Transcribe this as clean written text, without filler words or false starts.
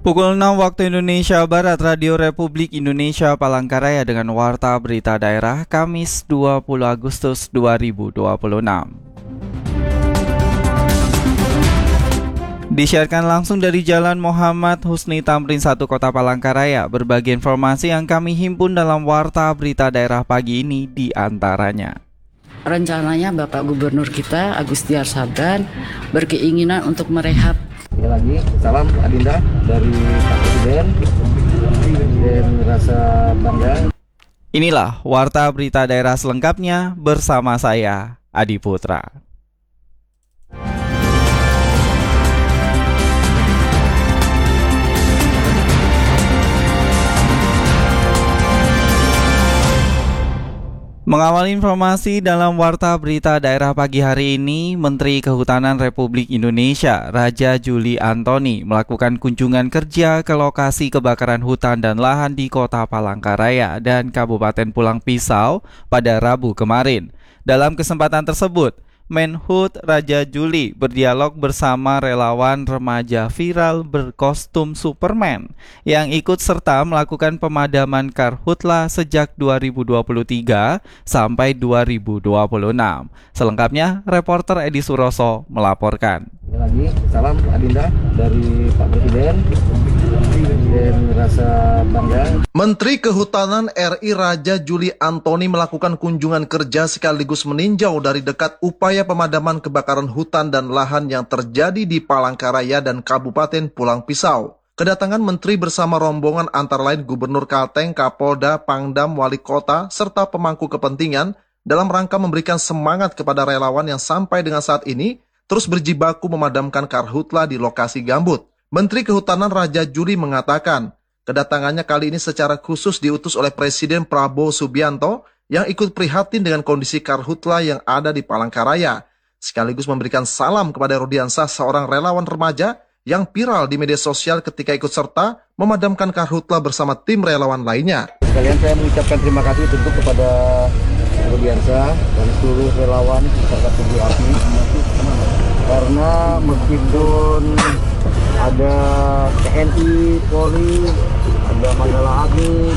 Pukul 6 waktu Indonesia Barat, Radio Republik Indonesia Palangkaraya dengan Warta Berita Daerah, Kamis 20 Agustus 2026. Disiarkan langsung dari Jalan Muhammad Husni Tamrin 1 Kota Palangkaraya. Berbagai informasi yang kami himpun dalam Warta Berita Daerah pagi ini diantaranya. Rencananya Bapak Gubernur kita, Agustiar Sabran, berkeinginan untuk merehab. Sekali lagi, salam Adinda dari Pak Presiden dan rasa bangga. Inilah Warta Berita Daerah selengkapnya bersama saya, Adi Putra. Mengawali informasi dalam Warta Berita Daerah pagi hari ini, Menteri Kehutanan Republik Indonesia, Raja Juli Antoni, melakukan kunjungan kerja ke lokasi kebakaran hutan dan lahan di Kota Palangkaraya dan Kabupaten Pulang Pisau pada Rabu kemarin. Dalam kesempatan tersebut, Menhut Raja Juli berdialog bersama relawan remaja viral berkostum Superman yang ikut serta melakukan pemadaman karhutla sejak 2023 sampai 2026. Selengkapnya, reporter Edi Suroso melaporkan. Sekali lagi, salam Adinda dari Pak Presiden dan rasa bangga. Menteri Kehutanan RI Raja Juli Antoni melakukan kunjungan kerja sekaligus meninjau dari dekat upaya pemadaman kebakaran hutan dan lahan yang terjadi di Palangkaraya dan Kabupaten Pulang Pisau. Kedatangan Menteri bersama rombongan antara lain Gubernur Kalteng, Kapolda, Pangdam, Wali Kota, serta pemangku kepentingan dalam rangka memberikan semangat kepada relawan yang sampai dengan saat ini terus berjibaku memadamkan karhutla di lokasi gambut. Menteri Kehutanan Raja Juli mengatakan, kedatangannya kali ini secara khusus diutus oleh Presiden Prabowo Subianto yang ikut prihatin dengan kondisi karhutla yang ada di Palangkaraya, sekaligus memberikan salam kepada Rudiansah, seorang relawan remaja yang viral di media sosial ketika ikut serta memadamkan karhutla bersama tim relawan lainnya. Sekalian saya mengucapkan terima kasih tentu kepada Rudiansah dan seluruh relawan masyarakat Teguh Api, karena meskipun ada TNI, Polri, ada Mandala Agni,